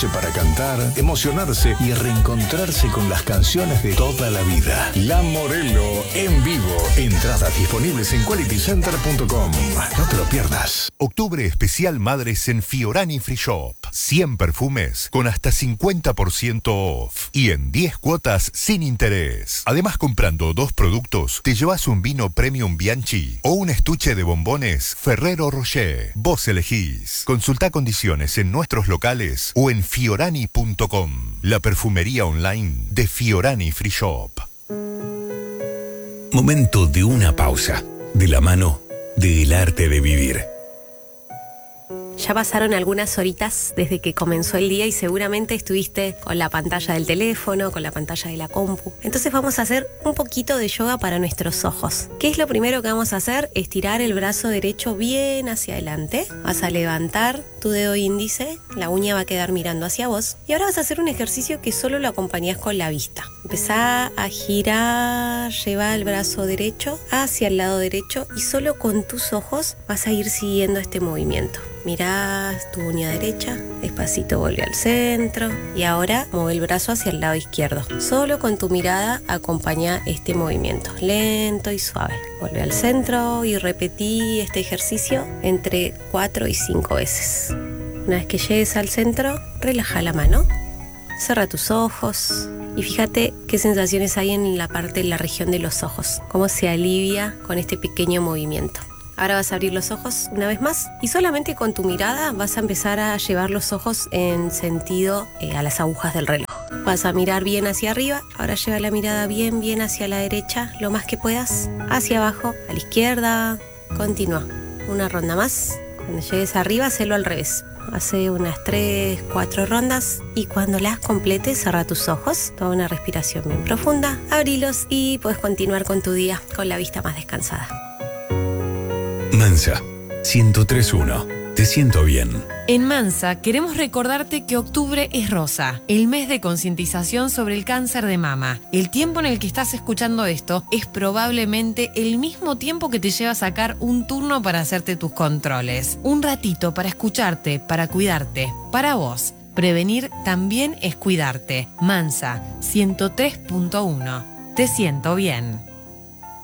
noche para cantar, emocionarse y reencontrarse con las canciones de toda la vida. La Morelo en vivo. Entradas disponibles en qualitycenter.com. No te lo pierdas. Octubre especial Madres en Fiorani Free Shop. 100 perfumes con hasta 50% off. Y en 10 cuotas sin interés. Además, comprando 2 productos, te llevas un vino Premium Bianchi o un estuche de bombones Ferrero Rocher. Vos elegís. Consulta condiciones en nuestros locales o en fiorani.com. La perfumería online de Fiorani Free Shop. Momento de una pausa. De la mano del arte de vivir. Ya pasaron algunas horitas desde que comenzó el día y seguramente estuviste con la pantalla del teléfono, con la pantalla de la compu. Entonces vamos a hacer un poquito de yoga para nuestros ojos. ¿Qué es lo primero que vamos a hacer? Estirar el brazo derecho bien hacia adelante. Vas a levantar tu dedo índice, la uña va a quedar mirando hacia vos. Y ahora vas a hacer un ejercicio que solo lo acompañás con la vista. Empezá a girar, lleva el brazo derecho hacia el lado derecho y solo con tus ojos vas a ir siguiendo este movimiento. Mirás tu uña derecha, despacito vuelve al centro y ahora mueve el brazo hacia el lado izquierdo. Solo con tu mirada acompaña este movimiento, lento y suave. Vuelve al centro y repetí este ejercicio entre 4 y 5 veces. Una vez que llegues al centro, relaja la mano, cierra tus ojos y fíjate qué sensaciones hay en la parte de la región de los ojos, cómo se alivia con este pequeño movimiento. Ahora vas a abrir los ojos una vez más y solamente con tu mirada vas a empezar a llevar los ojos en sentido a las agujas del reloj. Vas a mirar bien hacia arriba, ahora lleva la mirada bien hacia la derecha, lo más que puedas, hacia abajo, a la izquierda, continúa. Una ronda más, cuando llegues arriba, hacelo al revés. Hace unas 3, 4 rondas y cuando las completes, cerra tus ojos, toma una respiración bien profunda, abrilos y puedes continuar con tu día con la vista más descansada. Mansa, 103.1. Te siento bien. En Mansa queremos recordarte que octubre es rosa, el mes de concientización sobre el cáncer de mama. El tiempo en el que estás escuchando esto es probablemente el mismo tiempo que te lleva a sacar un turno para hacerte tus controles. Un ratito para escucharte, para cuidarte, para vos. Prevenir también es cuidarte. Mansa, 103.1. Te siento bien.